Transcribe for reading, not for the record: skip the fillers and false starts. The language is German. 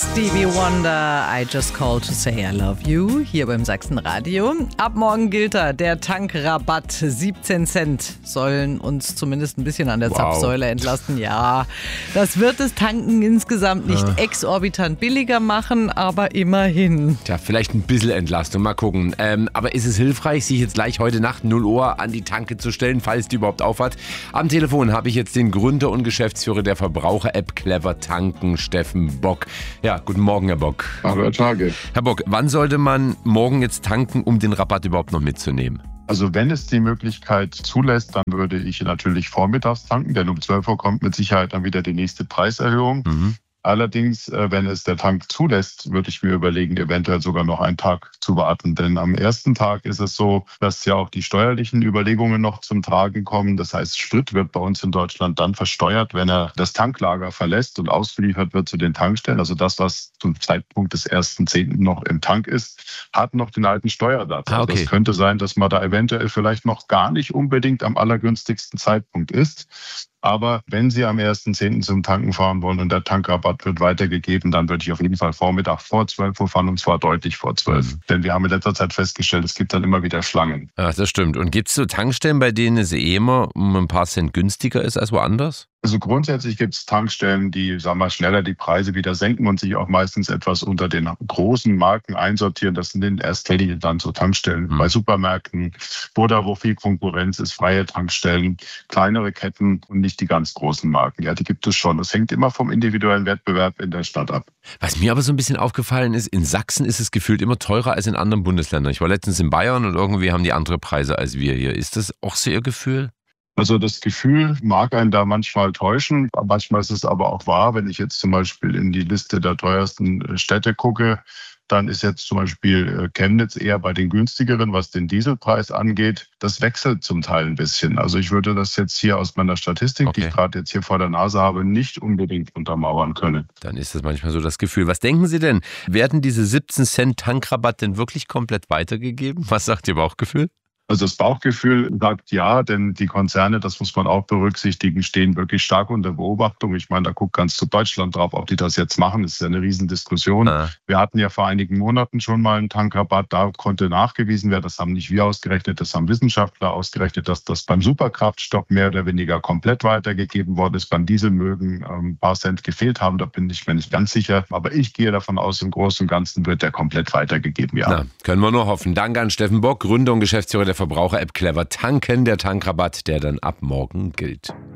Stevie Wonder, I just called to say I love you, hier beim Sachsenradio. Ab morgen gilt der Tankrabatt. 17 Cent sollen uns zumindest ein bisschen an der Zapfsäule entlasten. Ja, das wird das Tanken insgesamt nicht exorbitant billiger machen, aber immerhin. Tja, vielleicht ein bisschen Entlastung, mal gucken. Aber ist es hilfreich, sich jetzt gleich heute Nacht 0 Uhr an die Tanke zu stellen, falls die überhaupt aufhat? Am Telefon habe ich jetzt den Gründer und Geschäftsführer der Verbraucher-App Clever Tanken, Steffen Bock. Ja, guten Morgen, Herr Bock. Hallo, Herr Tage. Herr Bock, wann sollte man morgen jetzt tanken, um den Rabatt überhaupt noch mitzunehmen? Also wenn es die Möglichkeit zulässt, dann würde ich natürlich vormittags tanken, denn um 12 Uhr kommt mit Sicherheit dann wieder die nächste Preiserhöhung. Allerdings, wenn es der Tank zulässt, würde ich mir überlegen, eventuell sogar noch einen Tag zu warten. Denn am ersten Tag ist es so, dass ja auch die steuerlichen Überlegungen noch zum Tragen kommen. Das heißt, Sprit wird bei uns in Deutschland dann versteuert, wenn er das Tanklager verlässt und ausgeliefert wird zu den Tankstellen. Also das, was zum Zeitpunkt des 1.10. noch im Tank ist, hat noch den alten Steuersatz. Also es könnte sein, dass man da eventuell vielleicht noch gar nicht unbedingt am allergünstigsten Zeitpunkt ist. Aber wenn Sie am 1.10. zum Tanken fahren wollen und der Tankrabatt wird weitergegeben, dann würde ich auf jeden Fall Vormittag vor 12 Uhr fahren, und zwar deutlich vor 12. Denn wir haben in letzter Zeit festgestellt, es gibt dann immer wieder Schlangen. Ach, das stimmt. Und gibt es so Tankstellen, bei denen es immer um ein paar Cent günstiger ist als woanders? Also grundsätzlich gibt es Tankstellen, die, sagen wir, schneller die Preise wieder senken und sich auch meistens etwas unter den großen Marken einsortieren. Das sind in erster Linie dann so Tankstellen bei Supermärkten oder wo viel Konkurrenz ist, freie Tankstellen, kleinere Ketten und nicht die ganz großen Marken. Ja, die gibt es schon. Das hängt immer vom individuellen Wettbewerb in der Stadt ab. Was mir aber so ein bisschen aufgefallen ist, in Sachsen ist es gefühlt immer teurer als in anderen Bundesländern. Ich war letztens in Bayern und irgendwie haben die andere Preise als wir hier. Ist das auch so Ihr Gefühl? Also das Gefühl mag einen da manchmal täuschen. Manchmal ist es aber auch wahr. Wenn ich jetzt zum Beispiel in die Liste der teuersten Städte gucke, dann ist jetzt zum Beispiel Chemnitz eher bei den günstigeren, was den Dieselpreis angeht. Das wechselt zum Teil ein bisschen. Also ich würde das jetzt hier aus meiner Statistik, die ich gerade jetzt hier vor der Nase habe, nicht unbedingt untermauern können. Dann ist das manchmal so das Gefühl. Was denken Sie denn? Werden diese 17 Cent Tankrabatt denn wirklich komplett weitergegeben? Was sagt Ihr Bauchgefühl? Also das Bauchgefühl sagt ja, denn die Konzerne, das muss man auch berücksichtigen, stehen wirklich stark unter Beobachtung. Ich meine, da guckt ganz zu Deutschland drauf, ob die das jetzt machen. Das ist ja eine Riesendiskussion. Wir hatten ja vor einigen Monaten schon mal einen Tankrabatt. Da konnte nachgewiesen werden, das haben nicht wir ausgerechnet, das haben Wissenschaftler ausgerechnet, dass das beim Superkraftstoff mehr oder weniger komplett weitergegeben worden ist. Beim Diesel mögen ein paar Cent gefehlt haben, da bin ich mir nicht ganz sicher. Aber ich gehe davon aus, im Großen und Ganzen wird der komplett weitergegeben, ja. Na, können wir nur hoffen. Danke an Steffen Bock, Gründer und Geschäftsführer der Verbraucher-App Clever Tanken, der Tankrabatt, der dann ab morgen gilt.